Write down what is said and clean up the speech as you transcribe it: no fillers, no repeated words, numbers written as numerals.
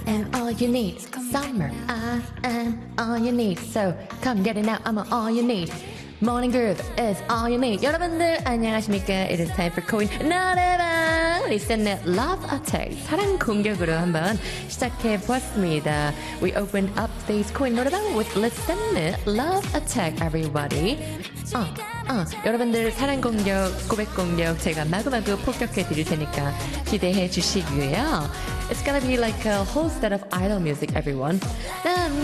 am all you need. Summer, I am all you need. So come get it now, I'm all you need. Morning groove is all you need. 여러분들 안녕하십니까? It is time for 코인 노래방. 리슨의 Love Attack 사랑 공격으로 한번 시작해 보았습니다. We opened up today's 코인 노래방 with 리슨의 Love Attack, everybody. 여러분들 사랑 공격, 고백 공격 제가 마구마구 폭격해 드릴 테니까 기대해 주시고요. It's gonna be like a whole set of idol music, everyone.